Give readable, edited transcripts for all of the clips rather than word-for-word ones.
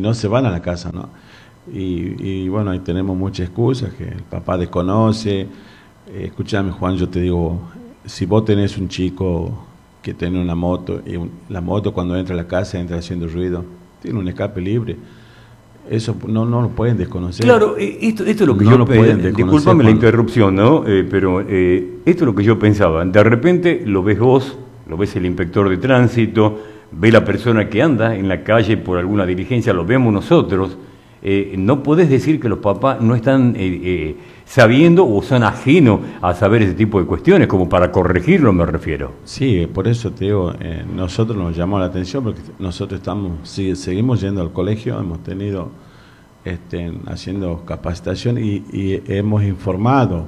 no se van a la casa, ¿no? Y bueno, ahí tenemos muchas excusas, que el papá desconoce. Escúchame, Juan, yo te digo, si vos tenés un chico que tiene una moto, y la moto cuando entra a la casa entra haciendo ruido, tiene un escape libre, eso no lo pueden desconocer. Claro, esto es lo que No yo lo pueden desconocer, discúlpame la Juan. interrupción, ¿no? Pero esto es lo que yo pensaba. De repente lo ves vos, lo ves el inspector de tránsito, ve la persona que anda en la calle por alguna diligencia, lo vemos nosotros. No podés decir que los papás no están sabiendo o son ajenos a saber ese tipo de cuestiones, como para corregirlo me refiero. Sí, por eso te digo, nosotros nos llamó la atención porque nosotros seguimos yendo al colegio, hemos tenido haciendo capacitación y hemos informado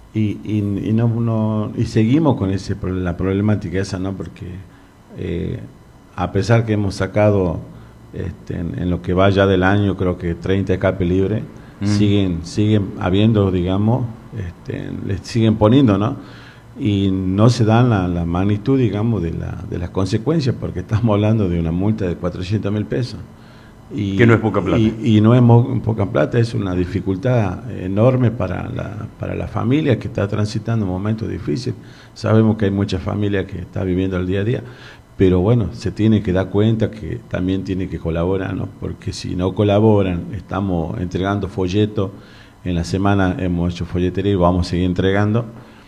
y seguimos con la problemática esa, ¿no? Porque a pesar que hemos sacado en lo que va ya del año, creo que 30 escape libre, siguen habiendo, digamos, les siguen poniendo, ¿no? Y no se dan la magnitud, digamos, de las consecuencias, porque estamos hablando de una multa de 400.000 pesos. Que no es poca plata. Y no es poca plata, es una dificultad enorme para la familia que está transitando un momento difícil. Sabemos que hay muchas familias que están viviendo el día a día, pero bueno, se tiene que dar cuenta que también tiene que colaborar, ¿no? Porque si no colaboran, estamos entregando folletos, en la semana hemos hecho folletería y vamos a seguir entregando,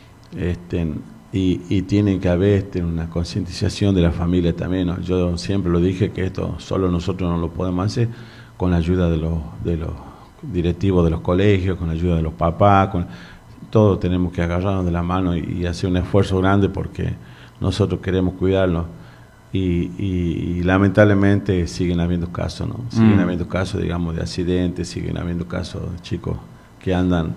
y tiene que haber una concientización de la familia también, ¿no? Yo siempre lo dije que esto solo nosotros no lo podemos hacer, con la ayuda de los directivos de los colegios, con la ayuda de los papás, todos tenemos que agarrarnos de la mano y hacer un esfuerzo grande porque nosotros queremos cuidarlos. Y lamentablemente siguen habiendo casos, ¿no? Siguen habiendo casos, digamos, de accidentes, siguen habiendo casos de chicos que andan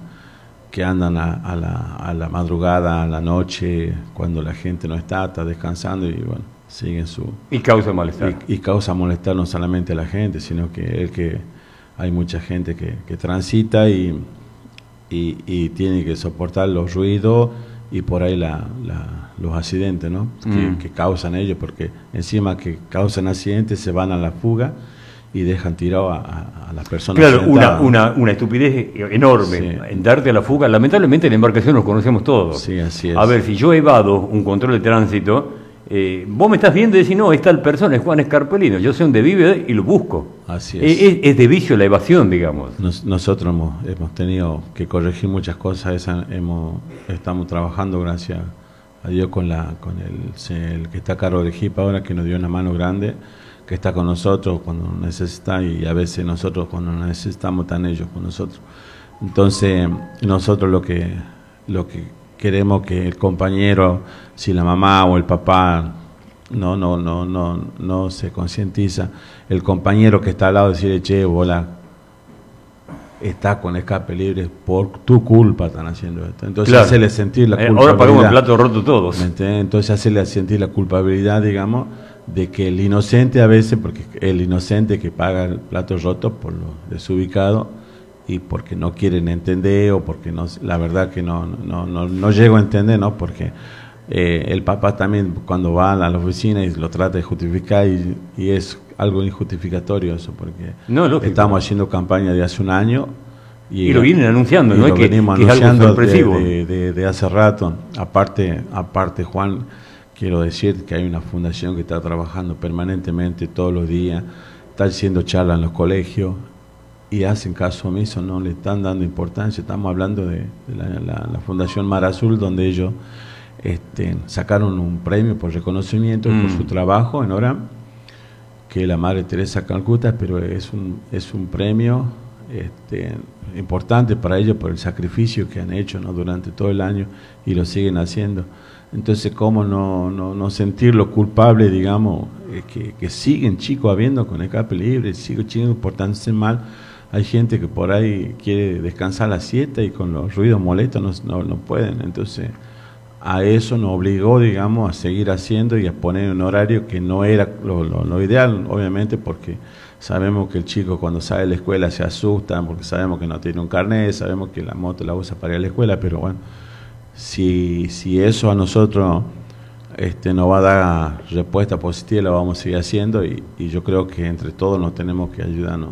a la madrugada, a la noche, cuando la gente no está descansando y bueno, siguen y causa malestar. Y causa malestar no solamente a la gente, sino que hay mucha gente que transita y tiene que soportar los ruidos y por ahí los accidentes, ¿no? Que causan ellos, porque encima que causan accidentes se van a la fuga y dejan tirado a las personas. Claro, una estupidez enorme, sí. En darte a la fuga. Lamentablemente en la embarcación nos conocemos todos. Sí, así es. A ver, si yo evado un control de tránsito, vos me estás viendo y decís, no, es tal persona, es Juan Escarpelino, yo sé dónde vive y lo busco. Así es. Es de vicio la evasión, digamos. Nosotros hemos tenido que corregir muchas cosas, estamos trabajando, gracias a Dios, con el que está a cargo del GIP ahora, que nos dio una mano grande, que está con nosotros cuando nos necesita, y a veces nosotros cuando nos necesitamos están ellos con nosotros. Entonces nosotros lo que queremos que el compañero, si la mamá o el papá no se concientiza, el compañero que está al lado decirle, che, bola, está con escape libre, por tu culpa están haciendo esto. Entonces claro. Hacerle sentir la culpabilidad. Ahora pagamos el plato roto todos. Entonces hacerle sentir la culpabilidad, digamos, de que el inocente a veces, porque el inocente que paga el plato roto por lo desubicado y porque no quieren entender o porque no, la verdad que no llego a entender, ¿no? Porque el papá también cuando va a la oficina y lo trata de justificar y es algo injustificatorio eso, porque estamos haciendo campaña de hace un año y lo vienen anunciando, ¿no? Lo venimos anunciando es algo sorpresivo. De hace rato. Aparte, Juan, quiero decir que hay una fundación que está trabajando permanentemente todos los días, está haciendo charlas en los colegios y hacen caso omiso, no le están dando importancia. Estamos hablando de la Fundación Mar Azul, donde ellos sacaron un premio por reconocimiento por su trabajo en Orán, que la Madre Teresa Calcuta, pero es un premio importante para ellos por el sacrificio que han hecho, ¿no? Durante todo el año y lo siguen haciendo. Entonces, ¿cómo no sentirlo culpable, digamos, que siguen chicos habiendo con escape libre, siguen chicos portándose mal? Hay gente que por ahí quiere descansar a la siesta y con los ruidos molestos no pueden. Entonces, a eso nos obligó, digamos, a seguir haciendo y a poner un horario que no era lo ideal, obviamente, porque sabemos que el chico cuando sale de la escuela se asusta, porque sabemos que no tiene un carnet, sabemos que la moto la usa para ir a la escuela, pero bueno, si eso a nosotros nos va a dar respuesta positiva, la vamos a seguir haciendo y yo creo que entre todos nos tenemos que ayudarnos